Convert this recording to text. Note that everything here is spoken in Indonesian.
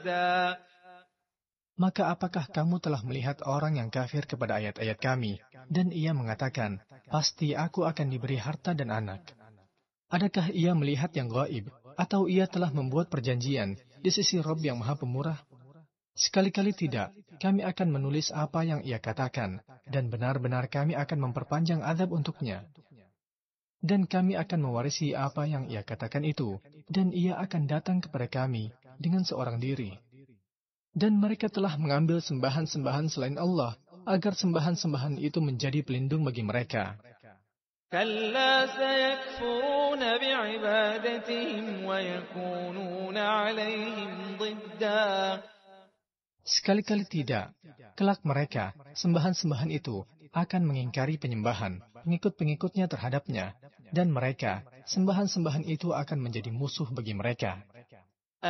Maka apakah kamu telah melihat orang yang kafir kepada ayat-ayat kami, dan ia mengatakan, pasti aku akan diberi harta dan anak? Adakah ia melihat yang gaib, atau ia telah membuat perjanjian di sisi Rabb yang Maha Pemurah? Sekali-kali tidak, kami akan menulis apa yang ia katakan, dan benar-benar kami akan memperpanjang azab untuknya. Dan kami akan mewarisi apa yang ia katakan itu, dan ia akan datang kepada kami dengan seorang diri. Dan mereka telah mengambil sembahan-sembahan selain Allah, agar sembahan-sembahan itu menjadi pelindung bagi mereka. كلا سيكفرون بعبادتهم ويكونون عليهم ضدا. Sekali-kali tidak, kelak mereka, sembahan-sembahan itu, akan mengingkari penyembahan pengikut-pengikutnya terhadapnya, dan mereka, sembahan-sembahan itu akan menjadi musuh bagi mereka.